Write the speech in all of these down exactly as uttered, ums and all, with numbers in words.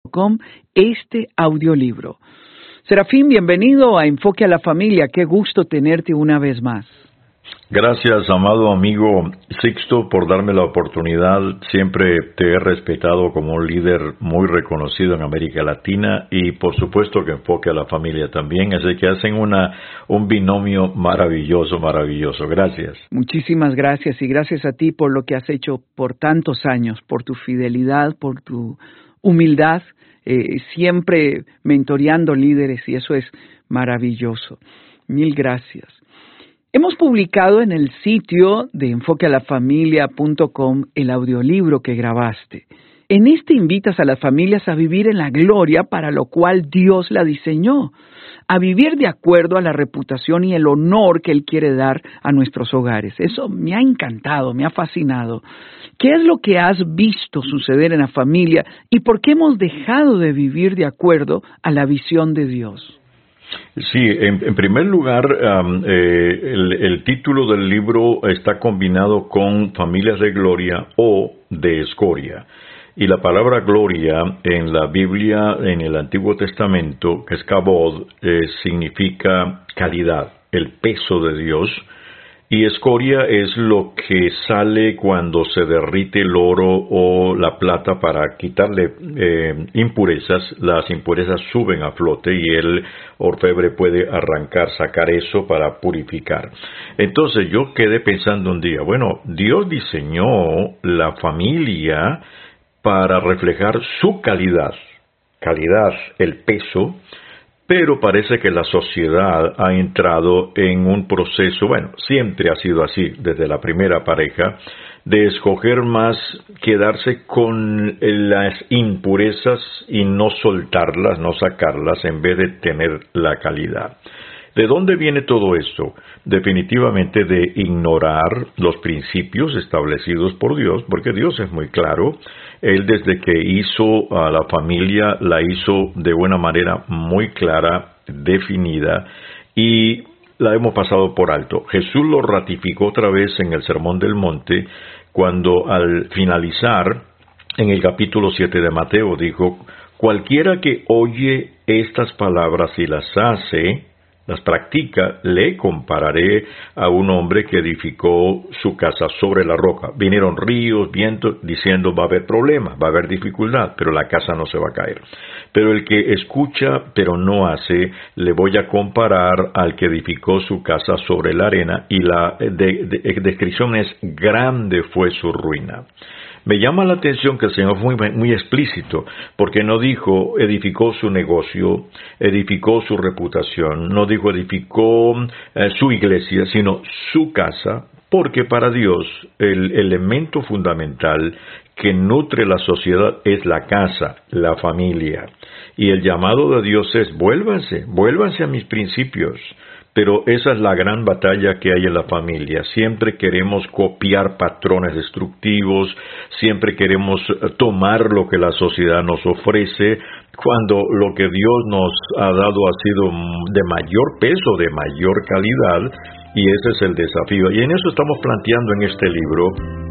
com este audiolibro. Serafín, bienvenido a Enfoque a la Familia. Qué gusto tenerte una vez más. Gracias, amado amigo Sixto, por darme la oportunidad. Siempre te he respetado como un líder muy reconocido en América Latina y por supuesto que Enfoque a la Familia también. Así que hacen una un binomio maravilloso, maravilloso. Gracias. Muchísimas gracias y gracias a ti por lo que has hecho por tantos años, por tu fidelidad, por tu humildad, eh, siempre mentoreando líderes y eso es maravilloso. Mil gracias. Hemos publicado en el sitio de enfoque a la familia punto com el audiolibro que grabaste. En este invitas a las familias a vivir en la gloria para lo cual Dios la diseñó, a vivir de acuerdo a la reputación y el honor que Él quiere dar a nuestros hogares. Eso me ha encantado, me ha fascinado. ¿Qué es lo que has visto suceder en la familia y por qué hemos dejado de vivir de acuerdo a la visión de Dios? Sí, en, en primer lugar, um, eh, el, el título del libro está combinado con familias de gloria o de escoria. Y la palabra gloria en la Biblia, en el Antiguo Testamento, que es kabod, eh, significa calidad, el peso de Dios. Y escoria es lo que sale cuando se derrite el oro o la plata para quitarle eh, impurezas. Las impurezas suben a flote y el orfebre puede arrancar, sacar eso para purificar. Entonces yo quedé pensando un día, bueno, Dios diseñó la familia para reflejar su calidad, calidad, el peso. Pero parece que la sociedad ha entrado en un proceso, bueno, siempre ha sido así, desde la primera pareja, de escoger más quedarse con las impurezas y no soltarlas, no sacarlas, en vez de tener la calidad. ¿De dónde viene todo esto? Definitivamente de ignorar los principios establecidos por Dios, porque Dios es muy claro. Él desde que hizo a la familia, la hizo de una manera muy clara, definida, y la hemos pasado por alto. Jesús lo ratificó otra vez en el Sermón del Monte, cuando al finalizar, en el capítulo siete de Mateo, dijo, cualquiera que oye estas palabras y las hace, las practica, le compararé a un hombre que edificó su casa sobre la roca. Vinieron ríos, vientos, diciendo va a haber problemas, va a haber dificultad, pero la casa no se va a caer. Pero el que escucha, pero no hace, le voy a comparar al que edificó su casa sobre la arena, y la de, de, descripción es grande fue su ruina. Me llama la atención que el Señor fue muy, muy explícito, porque no dijo edificó su negocio, edificó su reputación, no dijo edificó eh, su iglesia, sino su casa, porque para Dios el elemento fundamental que nutre la sociedad es la casa, la familia. Y el llamado de Dios es vuélvanse, vuélvanse a mis principios. Pero esa es la gran batalla que hay en la familia. Siempre queremos copiar patrones destructivos, siempre queremos tomar lo que la sociedad nos ofrece, cuando lo que Dios nos ha dado ha sido de mayor peso, de mayor calidad, y ese es el desafío. Y en eso estamos planteando en este libro.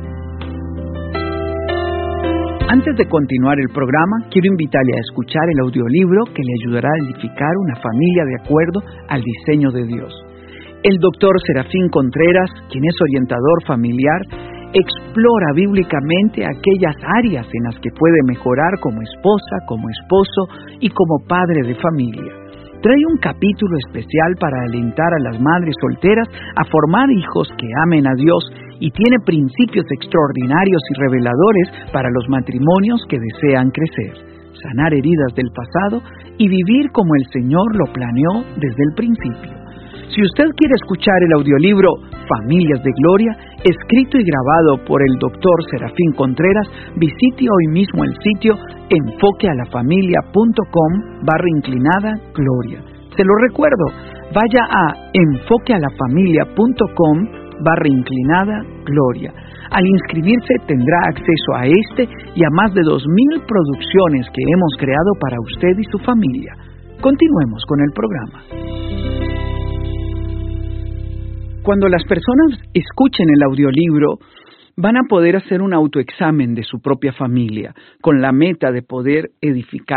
Antes de continuar el programa, quiero invitarle a escuchar el audiolibro que le ayudará a edificar una familia de acuerdo al diseño de Dios. El doctor Serafín Contreras, quien es orientador familiar, explora bíblicamente aquellas áreas en las que puede mejorar como esposa, como esposo y como padre de familia. Trae un capítulo especial para alentar a las madres solteras a formar hijos que amen a Dios y tiene principios extraordinarios y reveladores para los matrimonios que desean crecer, sanar heridas del pasado y vivir como el Señor lo planeó desde el principio. Si usted quiere escuchar el audiolibro Familias de Gloria, escrito y grabado por el doctor Serafín Contreras, visite hoy mismo el sitio enfoque a la familia punto com barra inclinada gloria. Se lo recuerdo, vaya a enfoque a la familia punto com barra inclinada gloria. Al inscribirse tendrá acceso a este y a más de dos mil producciones que hemos creado para usted y su familia. Continuemos con el programa. Cuando las personas escuchen el audiolibro, van a poder hacer un autoexamen de su propia familia, con la meta de poder edificar